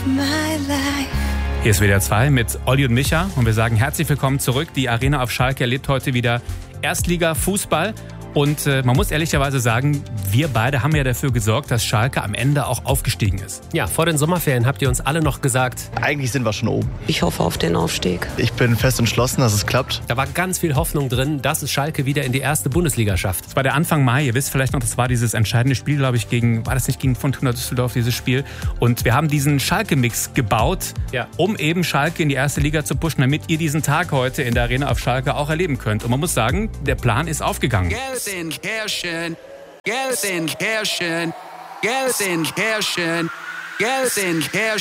Hier ist WDR 2 mit Olli und Micha und wir sagen herzlich willkommen zurück. Die Arena auf Schalke erlebt heute wieder Erstliga-Fußball. Und man muss ehrlicherweise sagen, wir beide haben ja dafür gesorgt, dass Schalke am Ende auch aufgestiegen ist. Ja, vor den Sommerferien habt ihr uns alle noch gesagt, eigentlich sind wir schon oben. Ich hoffe auf den Aufstieg. Ich bin fest entschlossen, dass es klappt. da war ganz viel Hoffnung drin, dass es Schalke wieder in die erste Bundesliga schafft. Es war der Anfang Mai, ihr wisst vielleicht noch, das war dieses entscheidende Spiel, glaube ich, gegen Fortuna Düsseldorf, dieses Spiel. Und wir haben diesen Schalke-Mix gebaut, um eben Schalke in die erste Liga zu pushen, damit ihr diesen Tag heute in der Arena auf Schalke auch erleben könnt. Und man muss sagen, der Plan ist aufgegangen. Gelsenkirchen, Gelsenkirchen, Gelsenkirchen, Gelsenkirchen.